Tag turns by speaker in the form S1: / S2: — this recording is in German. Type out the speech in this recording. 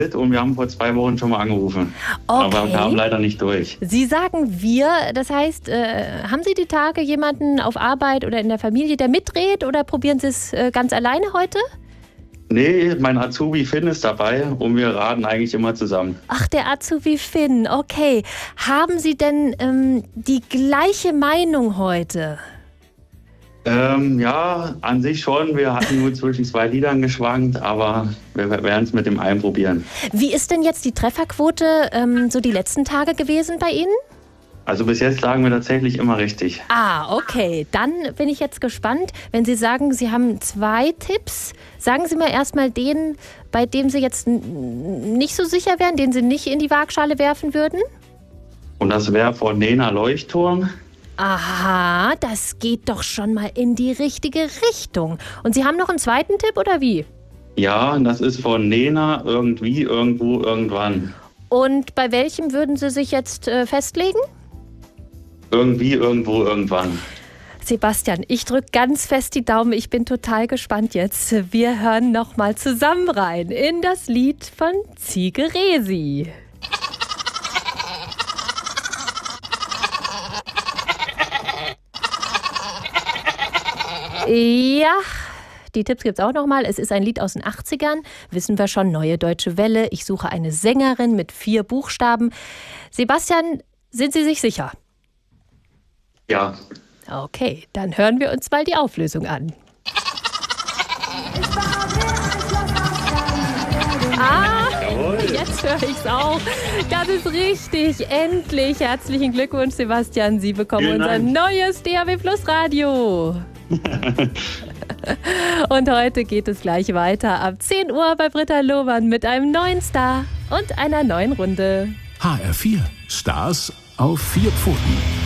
S1: und wir haben vor 2 Wochen schon mal angerufen.
S2: Okay.
S1: Aber kamen leider nicht durch.
S2: Sie sagen wir, das heißt, haben Sie die Tage jemanden auf Arbeit oder in der Familie, der mitdreht oder probieren Sie es ganz alleine heute?
S1: Nee, mein Azubi Finn ist dabei und wir raten eigentlich immer zusammen.
S2: Ach, der Azubi Finn, okay. Haben Sie denn die gleiche Meinung heute?
S1: Ja, an sich schon. Wir hatten nur zwischen 2 Liedern geschwankt, aber wir werden es mit dem einen probieren.
S2: Wie ist denn jetzt die Trefferquote so die letzten Tage gewesen bei Ihnen?
S1: Also bis jetzt lagen wir tatsächlich immer richtig.
S2: Ah, okay. Dann bin ich jetzt gespannt. Wenn Sie sagen, Sie haben 2 Tipps, sagen Sie mir erstmal den, bei dem Sie jetzt nicht so sicher wären, den Sie nicht in die Waagschale werfen würden.
S1: Und das wäre von Nena Leuchtturm.
S2: Aha, das geht doch schon mal in die richtige Richtung. Und Sie haben noch einen zweiten Tipp, oder wie?
S1: Ja, das ist von Nena irgendwie, irgendwo, irgendwann.
S2: Und bei welchem würden Sie sich jetzt festlegen?
S1: Irgendwie, irgendwo, irgendwann.
S2: Sebastian, ich drücke ganz fest die Daumen. Ich bin total gespannt jetzt. Wir hören noch mal zusammen rein in das Lied von Ziege Resi. Ja, die Tipps gibt es auch noch mal. Es ist ein Lied aus den 80ern. Wissen wir schon, Neue Deutsche Welle. Ich suche eine Sängerin mit 4 Buchstaben. Sebastian, sind Sie sich sicher?
S1: Ja.
S2: Okay, dann hören wir uns mal die Auflösung an. Jetzt höre ich es auch. Das ist richtig. Endlich. Herzlichen Glückwunsch, Sebastian. Sie bekommen unser neues DAB Plus Radio. Und heute geht es gleich weiter ab 10 Uhr bei Britta Lohmann mit einem neuen Star und einer neuen Runde.
S3: HR4. Stars auf 4 Pfoten.